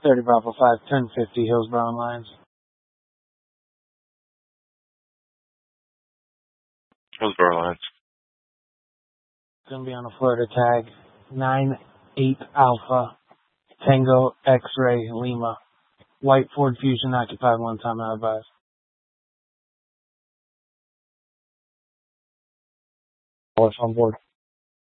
30 Bravo 5, turn 50, Hillsborough Lines. Hillsborough Lines. It's going to be on a Florida tag, 9-8 Alpha, Tango X-Ray Lima. White Ford Fusion occupied, one time out of advised. What's on board?